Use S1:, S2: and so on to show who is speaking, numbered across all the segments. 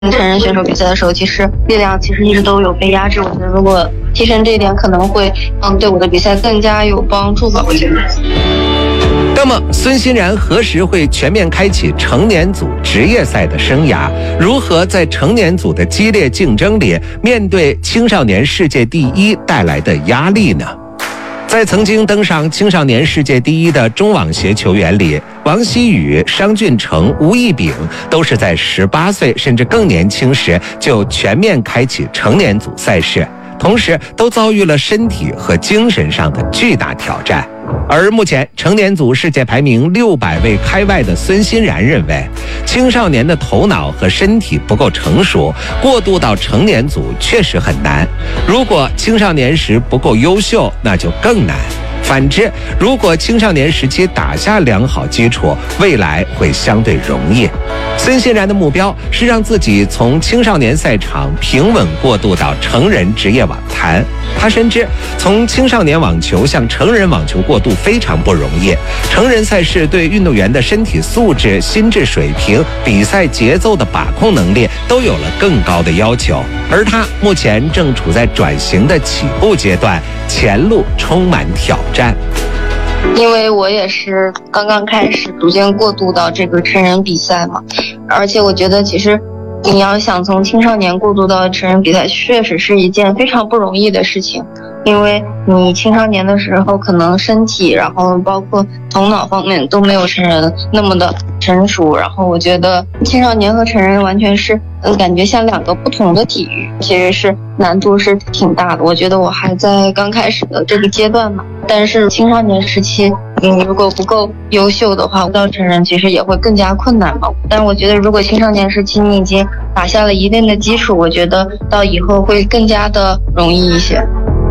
S1: 成人选手比赛的时候，其实力量一直都有被压制。我觉得如果提升这一点，可能会对我的比赛更加有帮助吧。我觉得。
S2: 那么，孙欣然何时会全面开启成年组职业赛的生涯？如何在成年组的激烈竞争里面对青少年世界第一带来的压力呢？在曾经登上青少年世界第一的中网协球员里，王希雨、商俊成、吴亦丙都是在18岁甚至更年轻时就全面开启成年组赛事，同时都遭遇了身体和精神上的巨大挑战。而目前成年组世界排名600位开外的孙欣然认为，青少年的头脑和身体不够成熟，过渡到成年组确实很难。如果青少年时不够优秀，那就更难。反之，如果青少年时期打下良好基础，未来会相对容易。孙欣然的目标是让自己从青少年赛场平稳过渡到成人职业网坛。他深知从青少年网球向成人网球过渡非常不容易，成人赛事对运动员的身体素质、心智水平、比赛节奏的把控能力都有了更高的要求，而他目前正处在转型的起步阶段，前路充满挑战。
S1: 因为我也是刚刚开始逐渐过渡到这个成人比赛嘛，而且我觉得其实你要想从青少年过渡到成人比赛，确实是一件非常不容易的事情。因为你青少年的时候可能身体然后包括头脑方面都没有成人那么的成熟，然后我觉得青少年和成人完全是感觉像两个不同的体育，其实是难度是挺大的。我觉得我还在刚开始的这个阶段嘛，但是青少年时期如果不够优秀的话，到成人其实也会更加困难嘛。但是我觉得如果青少年时期你已经打下了一定的基础，我觉得到以后会更加的容易一些。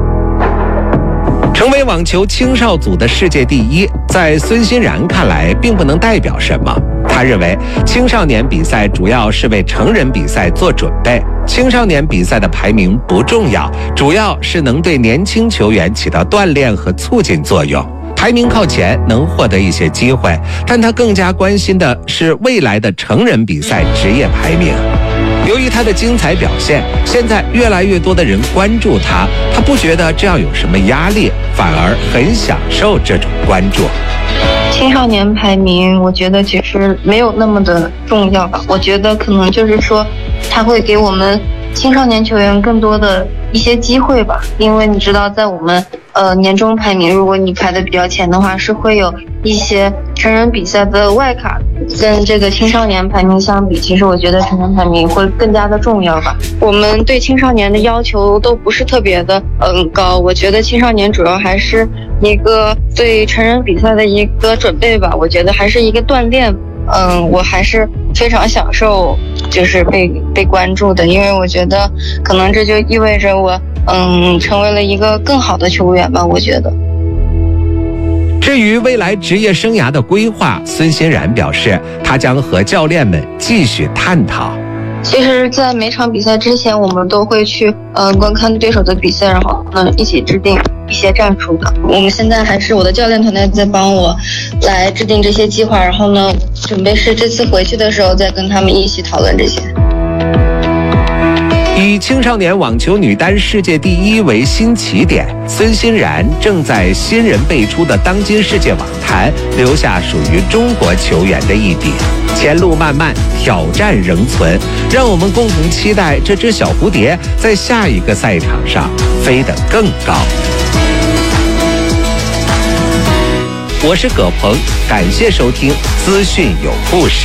S2: 成为网球青少组的世界第一，在孙欣然看来并不能代表什么。他认为青少年比赛主要是为成人比赛做准备，青少年比赛的排名不重要，主要是能对年轻球员起到锻炼和促进作用。排名靠前能获得一些机会，但他更加关心的是未来的成人比赛职业排名。由于他的精彩表现，现在越来越多的人关注他，他不觉得这样有什么压力，反而很享受这种关注。
S1: 青少年排名我觉得其实没有那么的重要吧，我觉得可能就是说他会给我们青少年球员更多的一些机会吧。因为你知道在我们年终排名，如果你排的比较前的话，是会有一些成人比赛的外卡，跟这个青少年排名相比，其实我觉得成人排名会更加的重要吧。我们对青少年的要求都不是特别的高，我觉得青少年主要还是一个对成人比赛的一个准备吧，我觉得还是一个锻炼。我还是非常享受就是被关注的，因为我觉得可能这就意味着我成为了一个更好的球员吧，我觉得。
S2: 至于未来职业生涯的规划，孙欣然表示他将和教练们继续探讨。
S1: 其实在每场比赛之前，我们都会去观看对手的比赛，然后呢一起制定一些战术的。我们现在还是我的教练团队在帮我来制定这些计划，然后呢准备是这次回去的时候再跟他们一起讨论这些。
S2: 以青少年网球女单世界第一为新起点，孙欣然正在新人辈出的当今世界网坛留下属于中国球员的一笔。前路漫漫，挑战仍存，让我们共同期待这只小蝴蝶在下一个赛场上飞得更高。我是葛鹏，感谢收听资讯有故事。